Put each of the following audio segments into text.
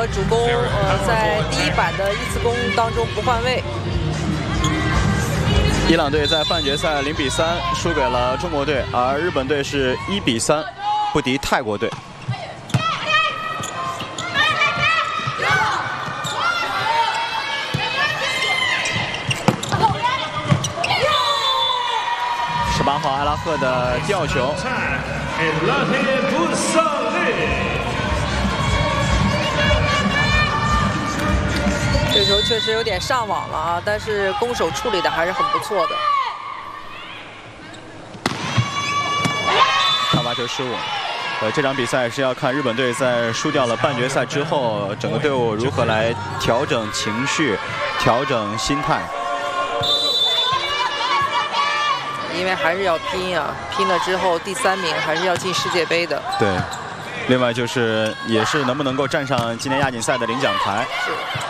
个主攻在第一板的一次攻当中不换位。 伊朗队在半决赛0比3输给了中国队，而日本队是1比3不敌泰国队。18号阿拉赫的吊球。 这球确实有点上网了啊，但是攻手处理的还是很不错的。 发发球失误。这场比赛是要看日本队在输掉了半决赛之后，整个队伍如何来调整情绪、调整心态。 因为还是要拼啊，拼了之后第3名还是要进世界杯的。 对。另外就是也是能不能够站上今年亚锦赛的领奖台。 是。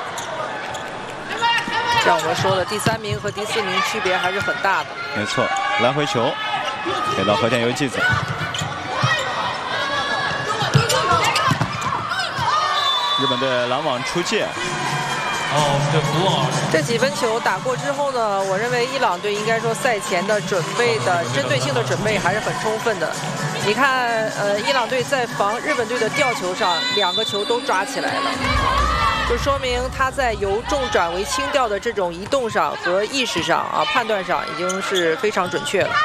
像我们说的，第3名和第4名区别还是很大的。 没错，来回球给到和田由纪子。日本队拦网出界。 这几分球打过之后呢，我认为伊朗队应该说赛前的准备的针对性的准备还是很充分的。你看，伊朗队在防日本队的吊球上，2个球都抓起来了。就说明他在由重转为轻吊的这种移动上和意识上啊判断上已经是非常准确了。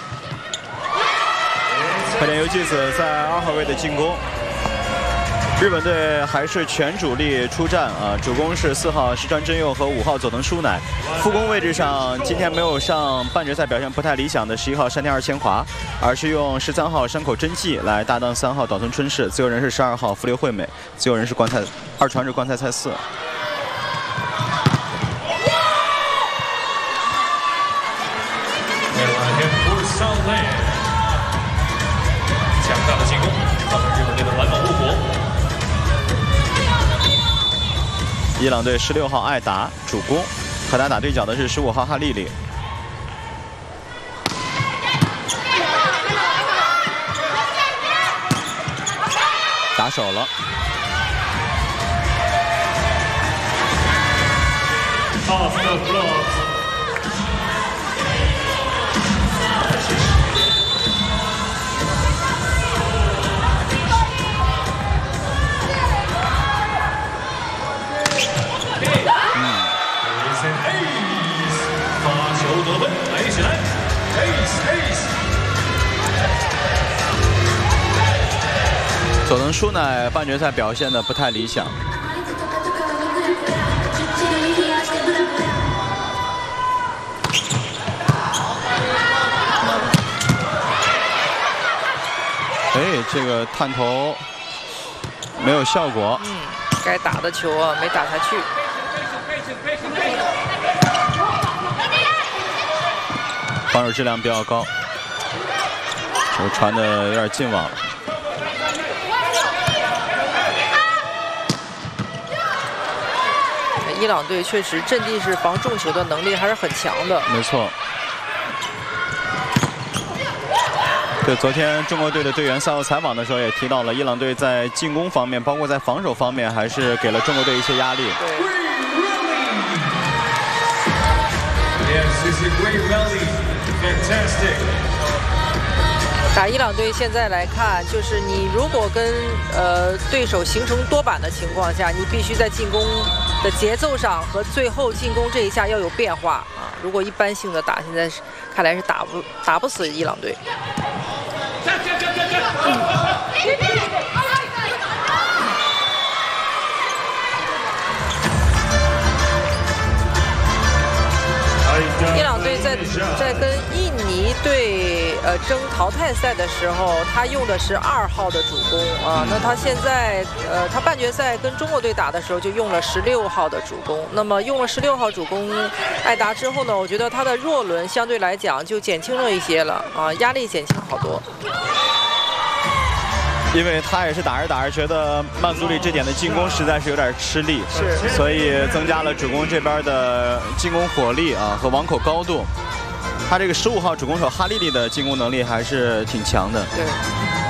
和田由纪子在2号位的进攻，日本队还是全主力出战啊，主攻是4号石川真佑和5号佐藤舒乃，副攻位置上今天没有上半决赛表现不太理想的11号山田二千华，而是用13号山口真纪来搭档3号岛村春世，自由人是12号福留惠美，自由人是二传是关菜菜四。 强大的进攻，他们日本队的完猛误国。 伊朗队16号艾达主攻，和他打对角的是15号哈利里。打手了。佐藤舒乃半决赛表现的不太理想。这个探头没有效果。 该打的球啊没打下去。 防守质量比较高，球传的有点进网。 伊朗队确实阵地式防重球的能力还是很强的。 没错。对，昨天中国队的队员赛后采访的时候也提到了，伊朗队在进攻方面，包括在防守方面，还是给了中国队一些压力。 打伊朗队现在来看，就是你如果跟对手形成多板的情况下，你必须在进攻的节奏上和最后进攻这一下要有变化啊！如果一般性的打，现在是看来是打不死伊朗队。伊朗队在跟印尼队争淘汰赛的时候，他用的是2号的主攻啊。那他现在他半决赛跟中国队打的时候就用了16号的主攻。那么用了16号主攻艾达之后呢，我觉得他的弱轮相对来讲就减轻了一些了啊，压力减轻好多。 因为他也是打着打着觉得曼苏里这点的进攻实在是有点吃力，所以增加了主攻这边的进攻火力啊和网口高度。他这个15号主攻手哈利利的进攻能力还是挺强的。 对。